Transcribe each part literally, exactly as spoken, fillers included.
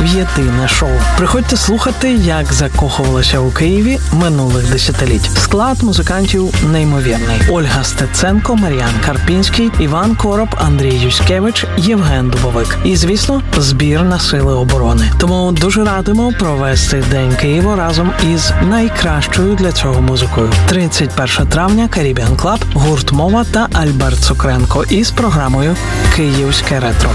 в єдине шоу. Приходьте слухати, як закохувалося у Києві минулих десятиліть. Склад музикантів неймовірний. Ольга Стеценко, Мар'ян Карпінський, Іван Короб, Андрій Юськевич, Євген Дубовик. І, звісно, збір на Сили оборони. Тому дуже радимо провести День Києва разом із найкращою для цього музикою. тридцять першого травня Caribbean Club, гурт Мова та Альберт Цукренко із програмою «Київське ретро».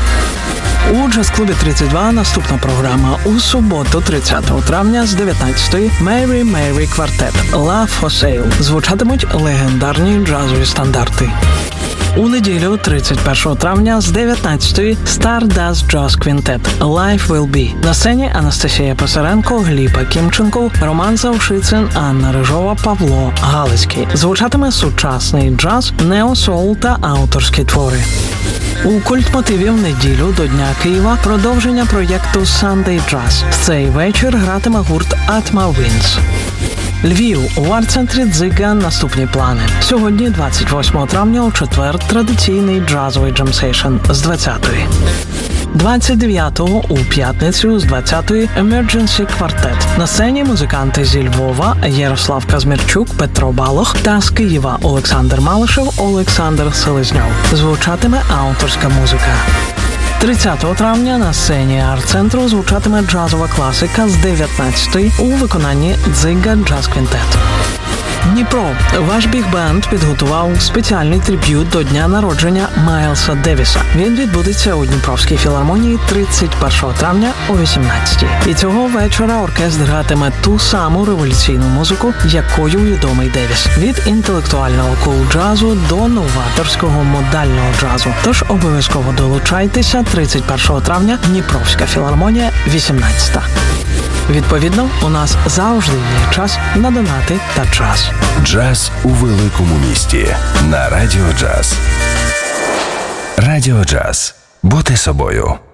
У джаз-клубі тридцять два наступна програма у суботу, тридцятого травня з дев'ятнадцятої Mary Mary Quartet «Love for Sale». Звучатимуть легендарні джазові стандарти. У неділю, тридцять першого травня з дев'ятнадцятої Stardust Jazz Quintet «Life Will Be». На сцені Анастасія Писаренко, Гліб Акімченков, Роман Завшицин, Анна Рижова, Павло Галицький. Звучатиме сучасний джаз, нео-соул та авторські твори. У культмотиві в неділю до Дня Києва продовження проєкту Sunday Jazz. В цей вечір гратиме гурт Atma Winds. Львів. У арт-центрі «Дзига» наступні плани. Сьогодні, двадцять восьмого травня, у четвер, традиційний джазовий джемсейшн з двадцятої. двадцять дев'ятого у п'ятницю з двадцятої Emergency Quartet. На сцені музиканти зі Львова Ярослав Казмірчук, Петро Балох та з Києва Олександр Малишев, Олександр Селезньов. Звучатиме авторська музика. тридцятого травня на сцені арт-центру звучатиме джазова класика з дев'ятнадцятої у виконанні «Дзига Джаз Квінтет». Дніпро. Ваш біг-бенд підготував спеціальний триб'ют до дня народження Майлса Девіса. Він відбудеться у Дніпровській філармонії тридцять першого травня о вісімнадцятій. І цього вечора оркестр гратиме ту саму революційну музику, якою відомий Девіс. Від інтелектуального кул-джазу до новаторського модального джазу. Тож обов'язково долучайтеся тридцять першого травня, Дніпровська філармонія, вісімнадцята. Відповідно, у нас завжди є час на донати та час. Джаз у великому місті на Радіо Джаз. Радіо Джаз. Бути собою.